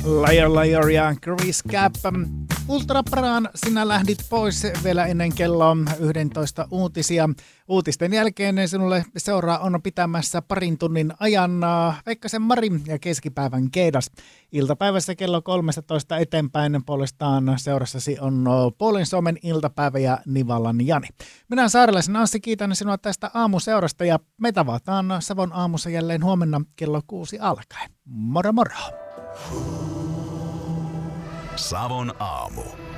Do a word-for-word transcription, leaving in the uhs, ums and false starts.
Liar Liar ja Chris Cap. Ultra Pran, sinä lähdit pois vielä ennen kello yksitoista uutisia. Uutisten jälkeen sinulle seuraa on pitämässä parin tunnin ajan Veikkasen Mari ja keskipäivän Keidas. Iltapäivässä kello kolmetoista eteenpäin puolestaan seurassasi on Puolen Suomen iltapäivä ja Nivalan Jani. Minä Saarelaisen Anssi kiitän sinua tästä aamuseurasta ja me tavataan Savon aamussa jälleen huomenna kello kuusi alkaen. Moro moro! Savon aamu.